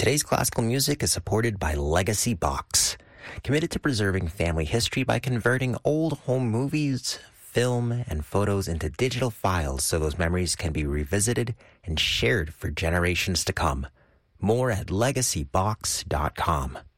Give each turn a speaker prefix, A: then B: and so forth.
A: Today's classical music is supported by Legacy Box, committed to preserving family history by converting old home movies, film, and photos into digital files so those memories can be revisited and shared for generations to come. More at legacybox.com.